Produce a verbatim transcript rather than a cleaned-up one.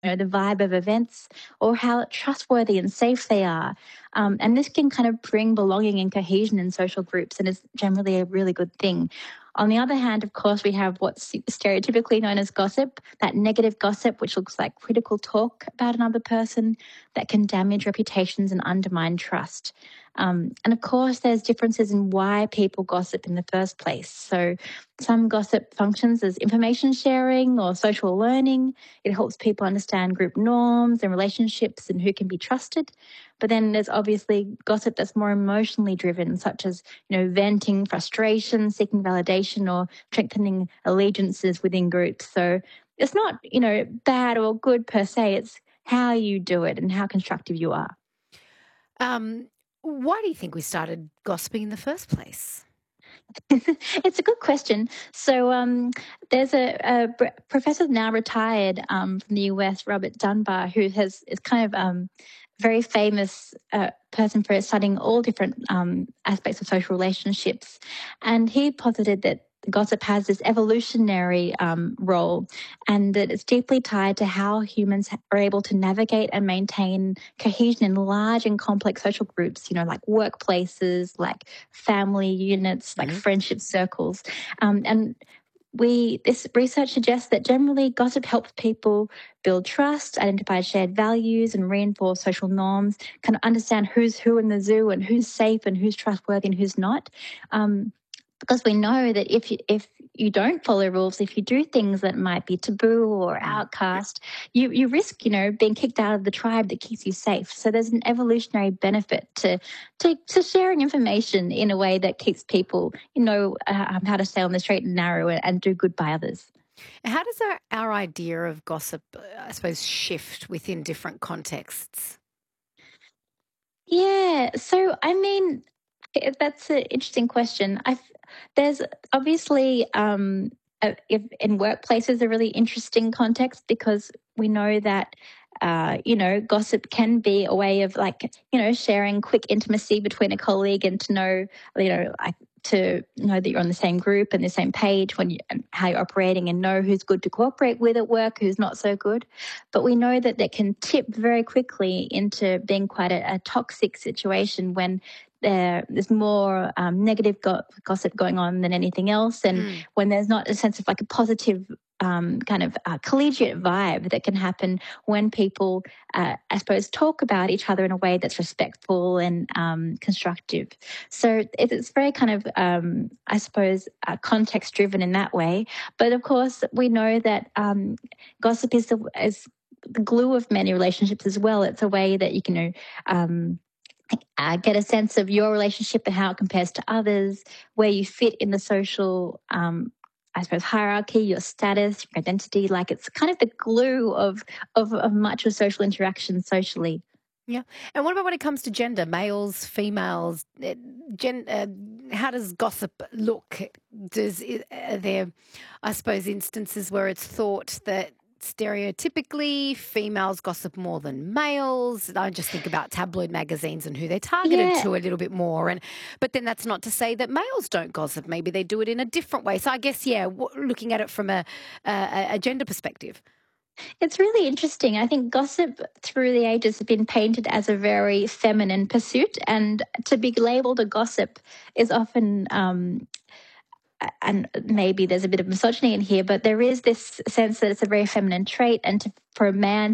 know, the vibe of events or how trustworthy and safe they are. Um, and this can kind of bring belonging and cohesion in social groups and is generally a really good thing. On the other hand, of course, we have what's stereotypically known as gossip, that negative gossip, which looks like critical talk about another person that can damage reputations and undermine trust. Um, and of course, there's differences in why people gossip in the first place. So some gossip functions as information sharing or social learning. It helps people understand group norms and relationships and who can be trusted. But then there's obviously gossip that's more emotionally driven, such as, you know, venting frustration, seeking validation, or strengthening allegiances within groups. So it's not, you know, bad or good per se. It's how you do it and how constructive you are. Um, why do you think we started gossiping in the first place? It's a good question. So um, there's a, a br- professor now retired um, from the U S, Robert Dunbar, who has is kind of um, very famous uh, person for studying all different um, aspects of social relationships, and he posited that gossip has this evolutionary um, role, and that it's deeply tied to how humans are able to navigate and maintain cohesion in large and complex social groups. You know, like workplaces, like family units, like Mhm. friendship circles. Um, and we this research suggests that generally gossip helps people build trust, identify shared values, and reinforce social norms, kind of understand who's who in the zoo and who's safe and who's trustworthy and who's not. Um, because we know that if you, if you don't follow rules, if you do things that might be taboo or Mm. outcast, you, you risk, you know, being kicked out of the tribe that keeps you safe. So there's an evolutionary benefit to to, to sharing information in a way that keeps people, you know, uh, how to stay on the straight and narrow and, and do good by others. How does our, our idea of gossip, uh, I suppose, shift within different contexts? Yeah. So, I mean, eh, that's an interesting question. I there's obviously um, uh, if in workplaces a really interesting context because we know that uh, you know gossip can be a way of like you know sharing quick intimacy between a colleague and to know you know like to know that you're on the same group and the same page when you and how you're operating and know who's good to cooperate with at work, who's not so good. But we know that that can tip very quickly into being quite a, a toxic situation when there, there's more um, negative go- gossip going on than anything else, and Mm. when there's not a sense of like a positive um, kind of uh, collegiate vibe that can happen when people, uh, I suppose, talk about each other in a way that's respectful and um, constructive. So it- it's very kind of, um, I suppose, uh, context driven in that way. But of course, we know that um, gossip is the is the glue of many relationships as well. It's a way that you can, you know, um, uh, get a sense of your relationship and how it compares to others, where you fit in the social, um, I suppose, hierarchy, your status, your identity. Like it's kind of the glue of of, of much of social interaction socially. Yeah. And what about when it comes to gender, males, females? eh, Gen, uh, how does gossip look? Does i- are there, I suppose, instances where it's thought that stereotypically females gossip more than males? I just think about tabloid magazines and who they're targeted Yeah, to a little bit more. And but then that's not to say that males don't gossip. Maybe they do it in a different way. So I guess yeah, w- looking at it from a a, a gender perspective. it's really interesting. I think gossip through the ages has been painted as a very feminine pursuit, and to be labeled a gossip is often um, and maybe there's a bit of misogyny in here, but there is this sense that it's a very feminine trait, and to, for a man